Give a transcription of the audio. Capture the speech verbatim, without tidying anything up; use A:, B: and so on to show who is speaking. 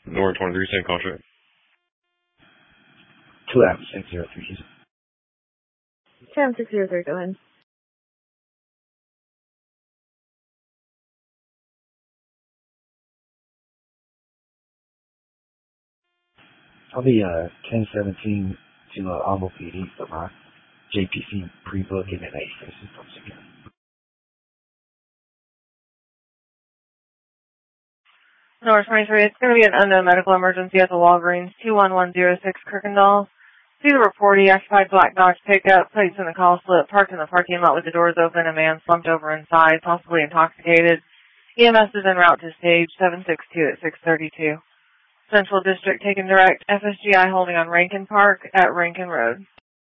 A: Nor twenty-three, same contract.
B: Two out, six zero three.
C: Sam six zero three, go ahead.
B: I'll be uh ten seventeen to uh, Almo P D for my J P C pre-booking at eight faces once again.
D: North twenty-three, it's going to be an unknown medical emergency at the Walgreens, two one one zero six Kirkendall. See the reportee, occupied black Dodge pickup, plates in the call slip, parked in the parking lot with the doors open, a man slumped over inside, possibly intoxicated. E M S is en route to stage seven six two at six thirty-two. Central District taken direct, F S G I holding on Rankin Park at Rankin Road.